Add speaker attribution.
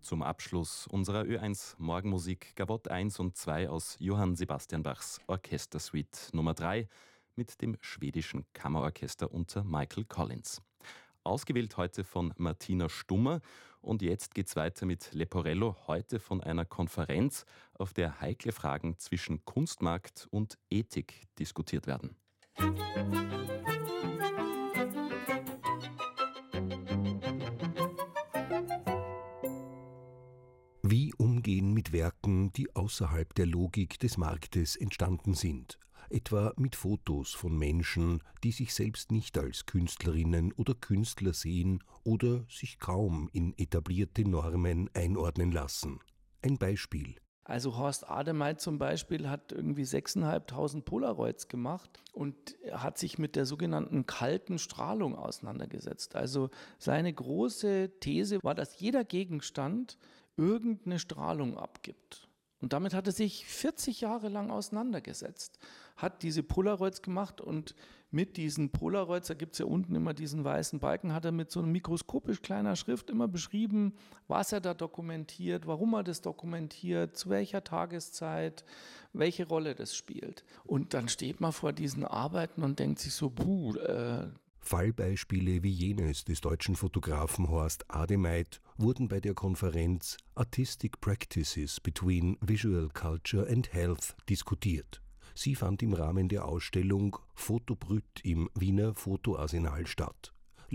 Speaker 1: Zum Abschluss unserer Ö1 Morgenmusik Gavotte 1 und 2 aus Johann Sebastian Bachs Orchestersuite Nummer 3 mit dem schwedischen Kammerorchester unter Michael Collins. Ausgewählt heute von Martina Stummer, und jetzt geht's weiter mit Leporello, heute von einer Konferenz, auf der heikle Fragen zwischen Kunstmarkt und Ethik diskutiert werden.
Speaker 2: Wie umgehen mit Werken, die außerhalb der Logik des Marktes entstanden sind, etwa mit Fotos von Menschen, die sich selbst nicht als Künstlerinnen oder Künstler sehen oder sich kaum in etablierte Normen einordnen lassen. Ein Beispiel.
Speaker 3: Also Horst Ademey zum Beispiel hat irgendwie 6.500 Polaroids gemacht und er hat sich mit der sogenannten kalten Strahlung auseinandergesetzt. Also seine große These war, dass jeder Gegenstand irgendeine Strahlung abgibt. Und damit hat er sich 40 Jahre lang auseinandergesetzt, hat diese Polaroids gemacht und mit diesen Polaroids, da gibt es ja unten immer diesen weißen Balken, hat er mit so einer mikroskopisch kleiner Schrift immer beschrieben, was er da dokumentiert, warum er das dokumentiert, zu welcher Tageszeit, welche Rolle das spielt. Und dann steht man vor diesen Arbeiten und denkt sich so,
Speaker 2: Fallbeispiele wie jenes des deutschen Fotografen Horst Ademey wurden bei der Konferenz Artistic Practices Between Visual Culture and Health diskutiert. Sie fand im Rahmen der Ausstellung Foto Brut im Wiener Fotoarsenal statt.